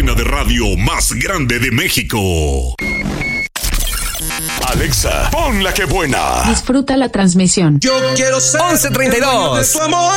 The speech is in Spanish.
cabina de radio más grande de México. Alexa, pon la que buena. Disfruta la transmisión. Yo quiero ser 11:32. de su amor.